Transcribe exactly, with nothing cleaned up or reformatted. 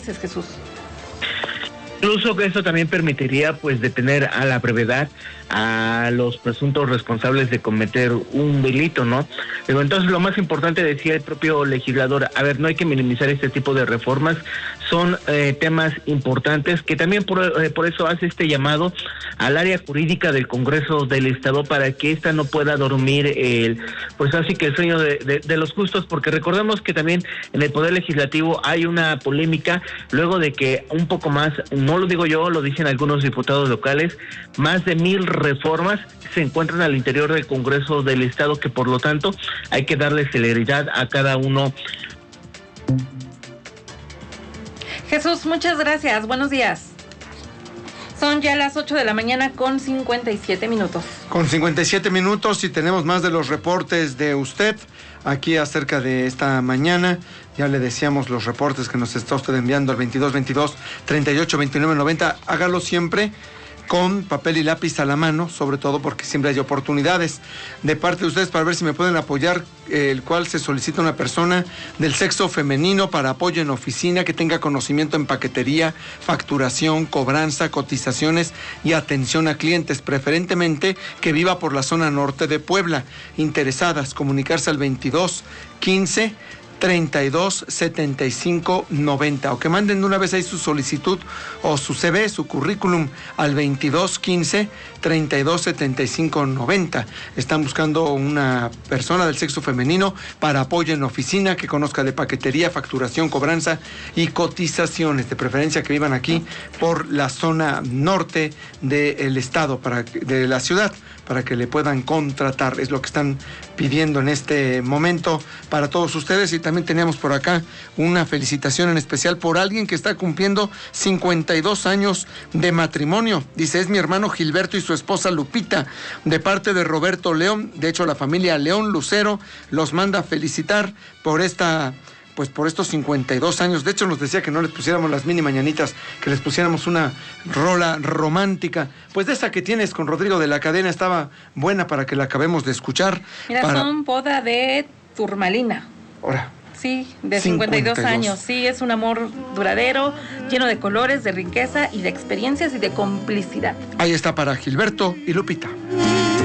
meses, Jesús. Incluso que esto también permitiría pues detener a la brevedad a los presuntos responsables de cometer un delito, ¿no? Pero entonces lo más importante, decía el propio legislador, a ver, no hay que minimizar este tipo de reformas, son eh, temas importantes, que también por, eh, por eso hace este llamado al área jurídica del Congreso del Estado para que ésta no pueda dormir el, pues así que el sueño de, de, de los justos, porque recordemos que también en el Poder Legislativo hay una polémica luego de que un poco más, no lo digo yo, lo dicen algunos diputados locales, más de mil reformas se encuentran al interior del Congreso del Estado, que por lo tanto hay que darle celeridad a cada uno. Jesús, muchas gracias, buenos días. Son ya las ocho de la mañana con cincuenta y siete minutos. Con cincuenta y siete minutos y tenemos más de los reportes de usted aquí acerca de esta mañana. Ya le decíamos los reportes que nos está usted enviando al veintidós veintidós treinta y ocho veintinueve noventa. Hágalo siempre con papel y lápiz a la mano, sobre todo porque siempre hay oportunidades de parte de ustedes para ver si me pueden apoyar, eh, el cual se solicita una persona del sexo femenino para apoyo en oficina, que tenga conocimiento en paquetería, facturación, cobranza, cotizaciones y atención a clientes, preferentemente que viva por la zona norte de Puebla. Interesadas, comunicarse al veintidós quince treinta y dos setenta y cinco noventa o que manden de una vez ahí su solicitud o su C V, su currículum al veintidós quince treinta y dos setenta y cinco noventa. Están buscando una persona del sexo femenino para apoyo en oficina, que conozca de paquetería, facturación, cobranza y cotizaciones, de preferencia que vivan aquí por la zona norte del estado, para de la ciudad, para que le puedan contratar. Es lo que están pidiendo en este momento para todos ustedes. Y también teníamos por acá una felicitación en especial por alguien que está cumpliendo cincuenta y dos años de matrimonio. Dice, es mi hermano Gilberto y su esposa Lupita, de parte de Roberto León. De hecho, la familia León Lucero los manda a felicitar por esta... pues por estos cincuenta y dos años. De hecho, nos decía que no les pusiéramos las mini mañanitas, que les pusiéramos una rola romántica. Pues de esa que tienes con Rodrigo de la Cadena estaba buena para que la acabemos de escuchar. Mira, para... son boda de turmalina. Ahora. Sí, de cincuenta y dos años. Sí, es un amor duradero, lleno de colores, de riqueza y de experiencias y de complicidad. Ahí está para Gilberto y Lupita.